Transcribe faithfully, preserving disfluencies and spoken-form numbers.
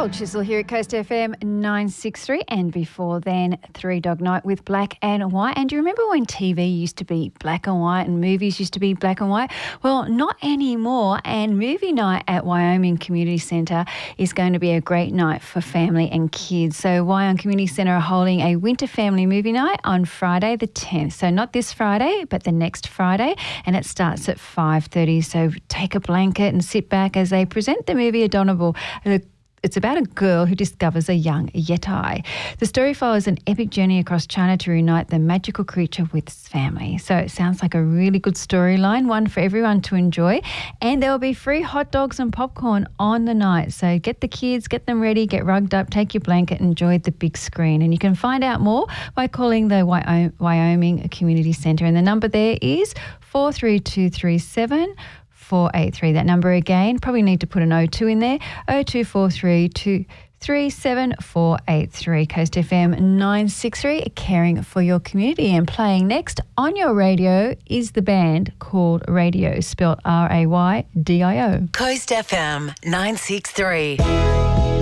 Nicole Chisel here at Coast F M nine sixty-three, and before then Three Dog Night with Black and White. And do you remember when T V used to be black and white and movies used to be black and white? Well, not anymore, and movie night at Wyoming Community Centre is going to be a great night for family and kids. So Wyoming Community Centre are holding a winter family movie night on Friday the tenth. So not this Friday, but the next Friday, and it starts at five thirty. So take a blanket and sit back as they present the movie Adonable. It's about a girl who discovers a young Yeti. The story follows an epic journey across China to reunite the magical creature with its family. So it sounds like a really good storyline, one for everyone to enjoy. And there will be free hot dogs and popcorn on the night. So get the kids, get them ready, get rugged up, take your blanket, enjoy the big screen. And you can find out more by calling the Wyoming Community Centre. And the number there is four three two three seven four eight three. That number again, probably need to put an oh two in there, oh two four three two three seven four eight three. Coast F M nine sixty-three, caring for your community. And playing next on your radio is the band called Radio, spelled R A Y D I O. Coast F M nine sixty-three.